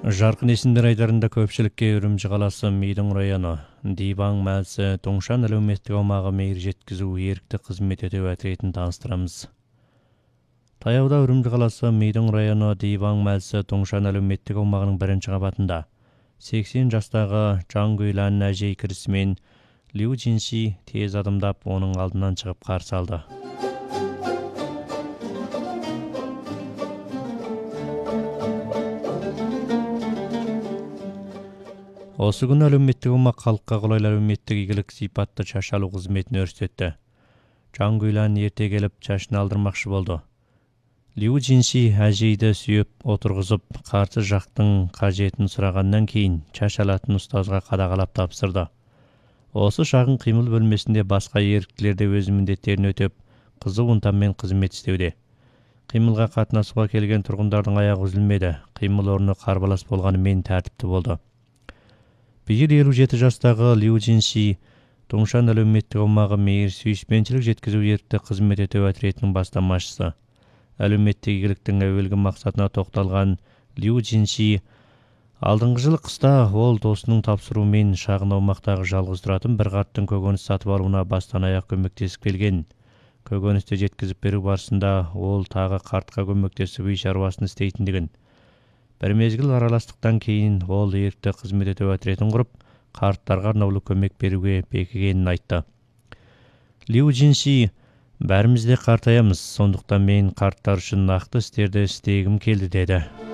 Жарқын есімдер айдарында көпшілікке Үрімжі қаласы Мейдің районы, Диваң мәлісі Тоңшан әлеуметтік аумағы мейір жеткізу ерікті қызмет ету әтіретін таныстырамыз. Таяуда Үрімжі қаласы Мейдің районы Диваң мәлісі Тоңшан әлеуметтік аумағының бірінші қабатында 80 жастағы Жангүйлан әжей кірісімен Лю Джинси тез адымдап оның алдынан шығып қарсы алды. Осы күні әлеуметтік аумақ халыққа қолайлы әлеуметтік игілік сипатты шаш алу қызметін өрістетті. Жангүйлан ерте келіп шашын алдырмақшы болды. Лю Джинси әжейді сүйеп отырғызып, қарсы жақтың қажетін сұрағаннан кейін шаш алатын ұстазға қадағалап тапсырды. Осы шағын қимыл бөлмесінде басқа еріктілер де өз міндеттерін өтеп, қызу ынтамен қызмет істеуде. Қимылға қатынасуға келген тұрғындардың аяғы үзілмеді. Қимыл орны қарбалас болғанымен тәртіпті болды. Биыл 57 жастағы Лю Джинси Тоңшан әлеуметтік аумағы мейір сүйіспеншілік жеткізу ерікті қызмет ету әтіретінің бастамашысы. Әлеуметтік игіліктің әуелгі мақсатына тоқталған Лю Джинси алдыңғы жылы қыста ол досының тапсыруымен шағын аумақтағы жалғыз тұратын бір қарттың көкөніс сатып алуына бастан аяқ көмектесіп келген. Көкөністі жеткізіп беру барысында ол тағы қартқа көмектесіп үй шаруасын істейтіндігін. Бір мезгіл араластықтан кейін ол ерікті қызмет ету әтіретін құрып, қарттарға арнаулы көмек беруге бекігенін айтты. Лю Джинси: бәріміз де қартаямыз, сондықтан мен қарттар үшін нақты істерді істегім келді деді.